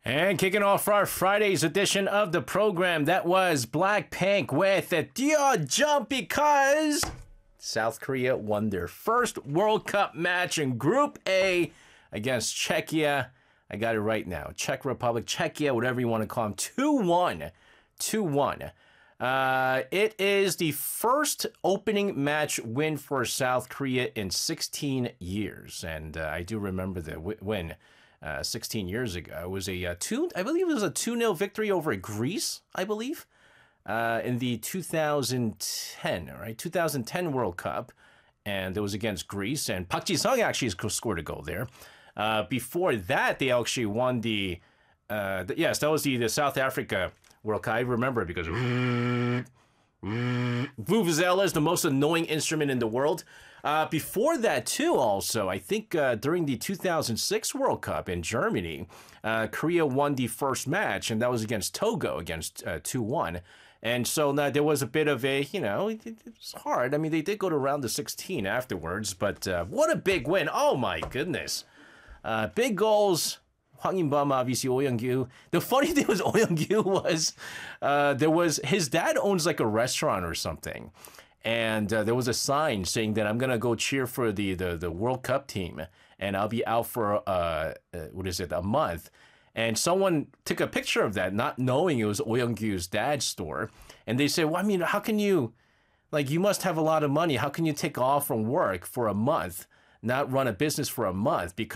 And kicking off our Friday's edition of the program, that was Blackpink with Dear Jump because South Korea won their first World Cup match in Group A against Czechia. I got it right now. Czech Republic, Czechia, whatever you want to call them. 2-1. 2-1. It is the first opening match win for South Korea in 16 years. And I do remember the win 16 years ago. It was I believe it was a 2-0 victory over Greece, I believe, in the 2010 World Cup. And it was against Greece. And Park Ji-sung actually scored a goal there. Before that, they actually won yes, that was the South Africa World Cup. I remember it because Vuvuzela is the most annoying instrument in the world. Before that, too, also, I think during the 2006 World Cup in Germany, Korea won the first match, and that was against Togo, against 2-1. And so now there was a bit of it was hard. I mean, they did go to round of 16 afterwards, but what a big win. Oh, my goodness. Big goals. Hwang In-bum, obviously, Oh Young-gyu. The funny thing was, Oh Young-gyu was, his dad owns like a restaurant or something. And there was a sign saying that I'm going to go cheer for the World Cup team. And I'll be out for, a month. And someone took a picture of that, not knowing it was Oh Young-gyu's dad's store. And they said, well, I mean, how can you, you must have a lot of money. How can you take off from work for a month, not run a business for a month? Because